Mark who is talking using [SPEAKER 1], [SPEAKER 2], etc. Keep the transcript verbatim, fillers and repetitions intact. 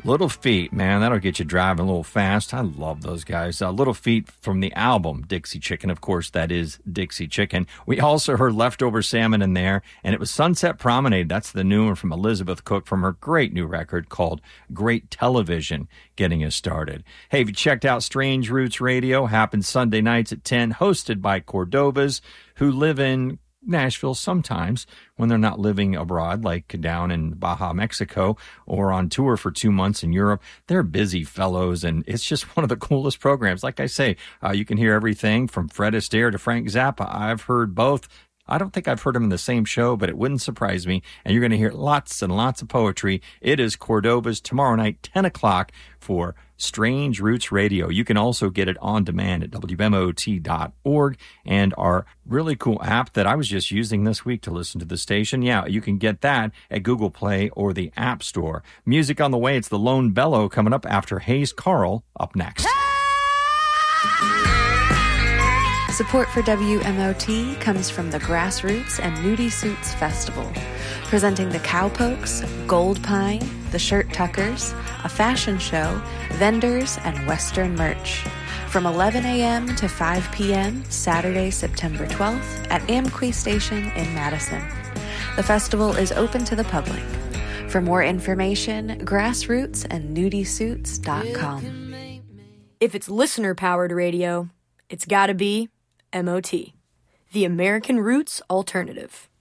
[SPEAKER 1] Little Feat, man, that'll get you driving a little fast. I love those guys. Uh, Little Feat from the album Dixie Chicken. Of course, that is Dixie Chicken. We also heard Leftover Salmon in there, and it was Sunset Promenade. That's the new one from Elizabeth Cook from her great new record called Great Television, getting us started. Hey, have you checked out Strange Roots Radio? Happens Sunday nights at ten, hosted by Cordovas, who live in Nashville sometimes when they're not living abroad, like down in Baja, Mexico, or on tour for two months in Europe. They're busy fellows, and it's just one of the coolest programs. Like I say, uh, you can hear everything from Fred Astaire to Frank Zappa. I've heard both. I don't think I've heard them in the same show, but it wouldn't surprise me. And you're going to hear lots and lots of poetry. It is Cordovas tomorrow night, ten o'clock, for Strange Roots Radio. You can also get it on demand at W M O T dot org, and our really cool app that I was just using this week to listen to the station. Yeah, you can get that at Google Play or the App Store. Music on the way. It's the Lone Bellow coming up after Hayes Carl up next.
[SPEAKER 2] Support for W M O T comes from the Grassroots and Nudie Suits Festival, presenting the Cowpokes, Gold Pine, the Shirt Tuckers, a fashion show, vendors, and Western merch. From eleven a.m. to five p.m. Saturday, September twelfth at Amqui Station in Madison. The festival is open to the public. For more information, grassroots and nudie suits dot com.
[SPEAKER 3] If it's listener-powered radio, it's gotta be M O T, the American Roots Alternative.